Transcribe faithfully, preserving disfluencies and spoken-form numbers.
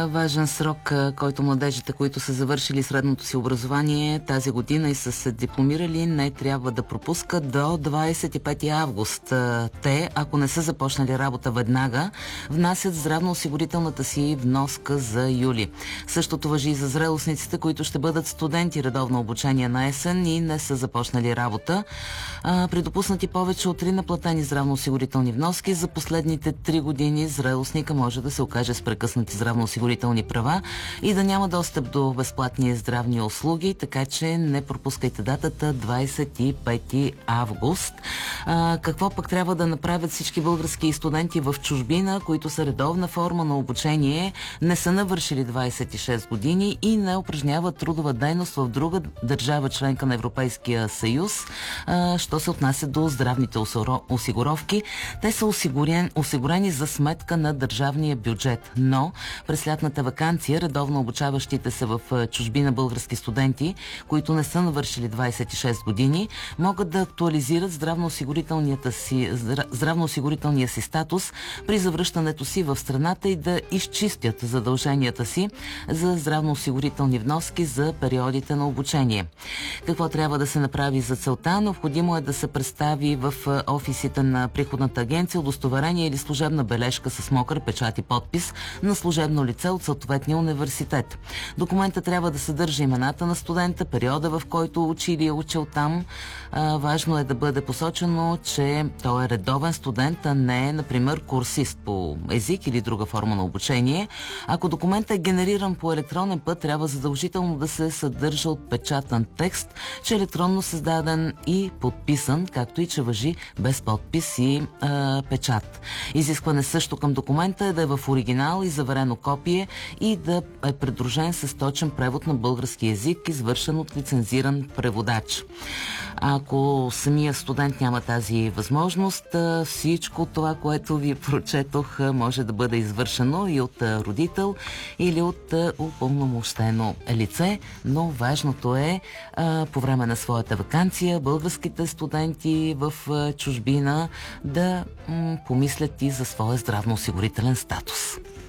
важен срок, който младежите, които са завършили средното си образование тази година и са се дипломирали, не трябва да пропускат до двадесет и пети август. Те, ако не са започнали работа веднага, внасят здравноосигурителната си вноска за юли. Същото важи и за зрелостниците, които ще бъдат студенти редовно обучение на есен и не са започнали работа. При допуснати повече от три наплатени здравноосигурителни вноски за последните три години зрелостника може да се окаже с прекъснати здравноосигурителни права и да няма достъп до безплатни здравни услуги, така че не пропускайте датата двадесет и пети август. А, какво пък трябва да направят всички български студенти в чужбина, които са редовна форма на обучение, не са навършили двадесет и шест години и не упражняват трудова дейност в друга държава, членка на Европейския съюз, а, що се отнася до здравните осигуровки. Те са осигурен, осигурени за сметка на държавния бюджет, но през лятната ваканция редовно обучаващите се в чужбина български студенти, които не са навършили двадесет и шест години, могат да актуализират здравноосигурителния си, здравноосигурителния си статус при завръщането си в страната и да изчистят задълженията си за здравноосигурителни вноски за периодите на обучение. Какво трябва да се направи за целта? Необходимо е да се представи в офисите на приходната агенция удостоверение или служебна бележка с мокър печат и подпис на служебно лице от съответния университет. Документът трябва да съдържа имената на студента, периода, в който учи или е учил там. А, важно е да бъде посочено, че той е редовен студент, а не е, например, курсист по език или друга форма на обучение. Ако документът е генериран по електронен път, трябва задължително да се съдържа отпечатан текст, че е електронно създаден и подписан, както и че важи без подпис и а, печат. Изискване също към документа е да е в оригинал и заверено копие и да е придружен с точен превод на български език, извършен от лицензиран преводач. Ако самия студент няма тази възможност, всичко това, което ви прочетох, може да бъде извършено и от родител или от упълномощено лице, но важното е по време на своята ваканция българските студенти в чужбина да помислят и за своя здравноосигурителен статус.